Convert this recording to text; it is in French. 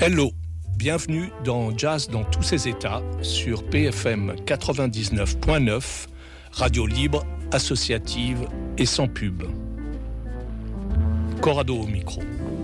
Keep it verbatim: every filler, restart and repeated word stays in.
Hello, bienvenue dans Jazz dans tous ses états sur P F M quatre-vingt-dix-neuf point neuf, radio libre, associative et sans pub. Corrado au micro.